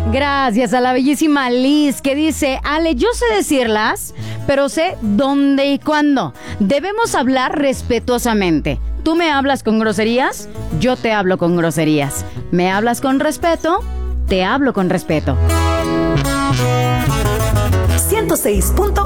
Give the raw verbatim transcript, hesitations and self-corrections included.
Gracias a la bellísima Liz, que dice: Ale, yo sé decirlas, pero sé dónde y cuándo. Debemos hablar respetuosamente. Tú me hablas con groserías, yo te hablo con groserías. Me hablas con respeto, te hablo con respeto. ciento seis punto